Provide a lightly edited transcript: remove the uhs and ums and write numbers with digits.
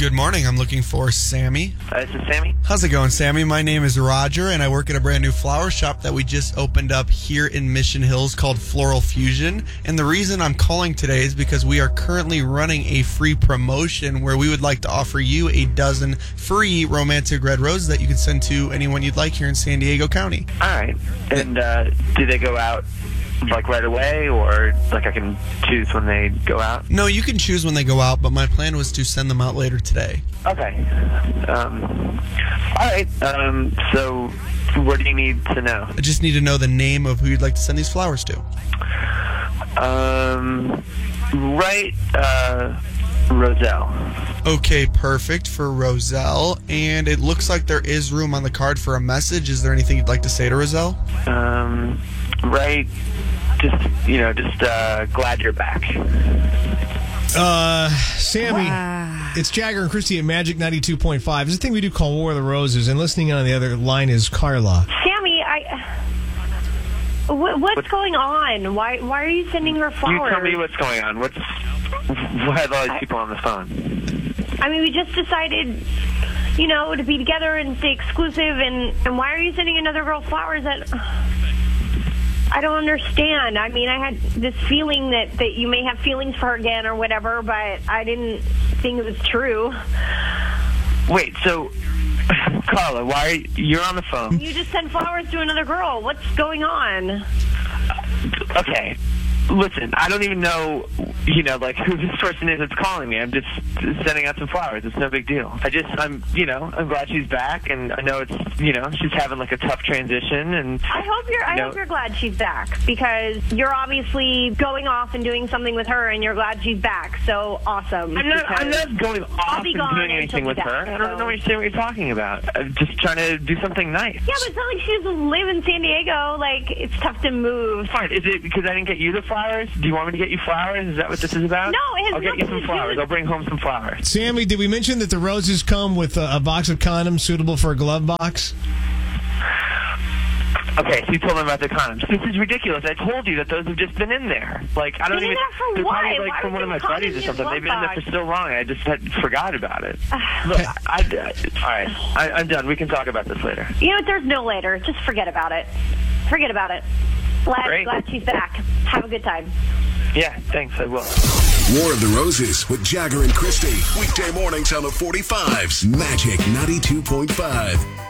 Good morning. I'm looking for Sammy. This is Sammy. How's it going, Sammy? My name is Roger, and I work at a brand new flower shop that we just opened up here in Mission Hills called Floral Fusion. And the reason I'm calling today is because we are currently running a free promotion where we would like to offer you a dozen free romantic red roses that you can send to anyone you'd like here in San Diego County. All right. And do they go out like right away, or like I can choose when they go out? No, you can choose when they go out, but my plan was to send them out later today. Okay. All right. So what do you need to know? I just need to know the name of who you'd like to send these flowers to. Roselle. Okay, perfect for Roselle. And it looks like there is room on the card for a message. Is there anything you'd like to say to Roselle? Just glad you're back. Sammy, it's Jagger and Christy at Magic 92.5. It's a thing we do called War of the Roses, and listening on the other line is Carla. Sammy, what's going on? Why are you sending her flowers? You tell me what's going on. Why are all these people on the phone? I mean, we just decided, to be together and stay exclusive, and why are you sending another girl flowers that... I don't understand. I mean, I had this feeling that you may have feelings for her again or whatever, but I didn't think it was true. Wait, so, Carla, you're on the phone? You just sent flowers to another girl. What's going on? Okay. Listen, I don't even know, who this person is that's calling me. I'm just sending out some flowers. It's no big deal. I'm glad she's back, and I know it's, she's having like a tough transition, and I hope you're glad she's back, because you're obviously going off and doing something with her, and you're glad she's back. So awesome. I'm not going off and doing anything with her. I don't know what you're talking about. I'm just trying to do something nice. Yeah, but it's not like she doesn't live in San Diego. Like, it's tough to move. Fine. Is it because I didn't get you the flowers? Do you want me to get you flowers? Is that what this is about? No, it has I'll get you some flowers. I'll bring home some flowers. Sammy, did we mention that the roses come with a box of condoms suitable for a glove box? Okay, so you told them about the condoms. This is ridiculous. I told you that those have just been in there. Like, I don't been even... in there for they're what? probably like Why from one of my buddies or something. They've been in there for so long, I just forgot about it. Look, all right, I'm done. We can talk about this later. There's no later. Just forget about it. Forget about it. Glad she's back. Have a good time. Yeah, thanks. I will. War of the Roses with Jagger and Christy. Weekday mornings on the 45s. Magic 92.5.